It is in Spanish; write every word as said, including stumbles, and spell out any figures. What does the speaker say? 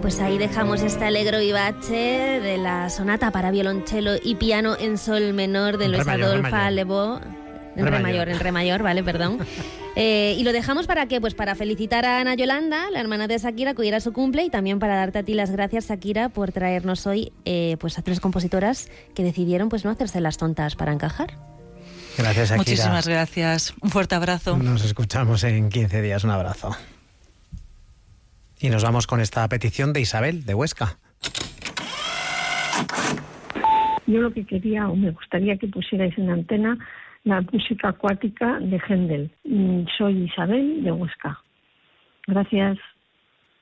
Pues ahí dejamos este Allegro vivace de la sonata para violonchelo y piano en sol menor de Luis Adolphe Allevaux. En re, re mayor, en re mayor, vale, perdón. Eh, y lo dejamos para que, pues para felicitar a Ana Yolanda, la hermana de Shakira, que hoy era su cumple, y también para darte a ti las gracias, Shakira, por traernos hoy eh, pues a tres compositoras que decidieron pues no hacerse las tontas para encajar. Gracias, Shakira. Muchísimas gracias. Un fuerte abrazo. Nos escuchamos en quince días. Un abrazo. Y nos vamos con esta petición de Isabel, de Huesca. Yo lo que quería, o me gustaría que pusierais en antena, la música acuática de Händel. Soy Isabel, de Huesca. Gracias.